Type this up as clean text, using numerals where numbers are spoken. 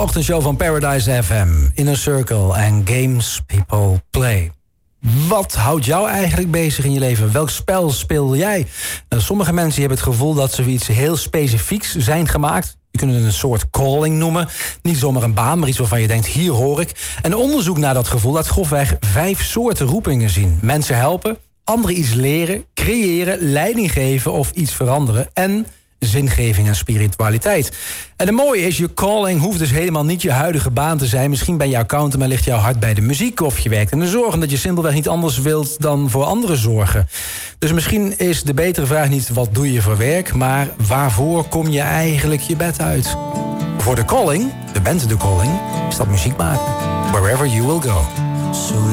ochtendshow van Paradise FM. Inner Circle and Games People Play. Wat houdt jou eigenlijk bezig in je leven? Welk spel speel jij? Sommige mensen hebben het gevoel dat ze iets heel specifieks zijn gemaakt. Je kunt het een soort calling noemen. Niet zomaar een baan, maar iets waarvan je denkt, hier hoor ik. En onderzoek naar dat gevoel laat grofweg 5 soorten roepingen zien. Mensen helpen, anderen iets leren, creëren, leiding geven of iets veranderen. En zingeving en spiritualiteit. En het mooie is, je calling hoeft dus helemaal niet je huidige baan te zijn. Misschien ben je accountant, maar ligt jouw hart bij de muziek. Of je werkt in de zorg, omdat je simpelweg niet anders wilt dan voor anderen zorgen. Dus misschien is de betere vraag niet, wat doe je voor werk? Maar waarvoor kom je eigenlijk je bed uit? Voor de calling, de band de calling, is dat muziek maken. Wherever you will go.